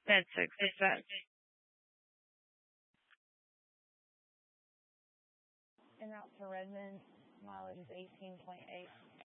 That's 6 cents. And out to Redmond, mileage is 18.8.